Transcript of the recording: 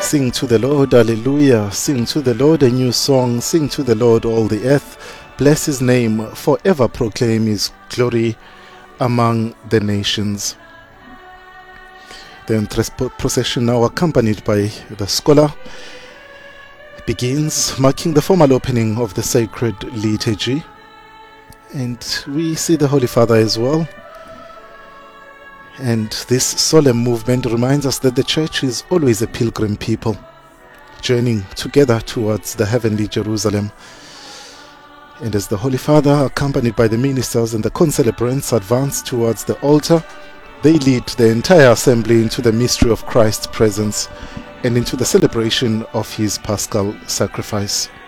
Sing to the Lord, hallelujah. Sing to the Lord a new song. Sing to the Lord all the earth. Bless his name, forever proclaim his glory among the nations. The entrance procession, now accompanied by the scholar, begins, marking the formal opening of the sacred liturgy. And we see the Holy Father as well. And this solemn movement reminds us that the Church is always a pilgrim people, journeying together towards the heavenly Jerusalem. And as the Holy Father, accompanied by the ministers and the concelebrants, advance towards the altar, they lead the entire assembly into the mystery of Christ's presence and into the celebration of his Paschal sacrifice.